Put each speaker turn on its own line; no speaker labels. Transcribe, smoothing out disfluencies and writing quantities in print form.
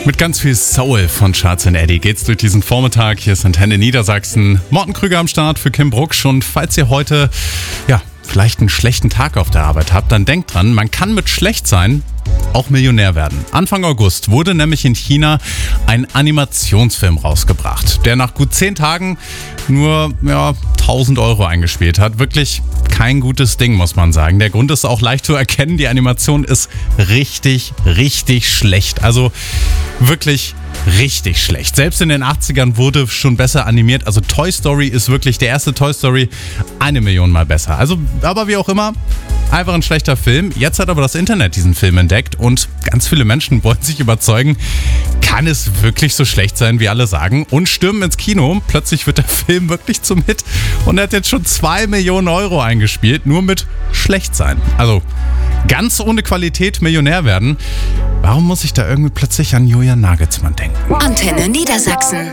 Mit ganz viel Soul von Charles & Eddie geht's durch diesen Vormittag. Hier ist Antenne Niedersachsen. Morten Krüger am Start für Kim Brucksch. Und falls ihr heute, vielleicht einen schlechten Tag auf der Arbeit habt, dann denkt dran, man kann mit schlecht sein auch Millionär werden. Anfang August wurde nämlich in China ein Animationsfilm rausgebracht, der nach gut 10 Tagen nur 1.000 Euro eingespielt hat. Wirklich kein gutes Ding, muss man sagen. Der Grund ist auch leicht zu erkennen. Die Animation ist richtig, richtig schlecht. Also wirklich richtig schlecht. Selbst in den 80ern wurde schon besser animiert. Also Toy Story ist wirklich, der erste Toy Story, 1 Million Mal besser. Also, aber wie auch immer, einfach ein schlechter Film. Jetzt hat aber das Internet diesen Film entdeckt und ganz viele Menschen wollen sich überzeugen, kann es wirklich so schlecht sein, wie alle sagen, und stürmen ins Kino. Plötzlich wird der Film wirklich zum Hit und er hat jetzt schon 2 Millionen Euro eingespielt, nur mit schlecht sein. Also ganz ohne Qualität Millionär werden. Warum muss ich da irgendwie plötzlich an Julian Nagelsmann denken?
Antenne Niedersachsen.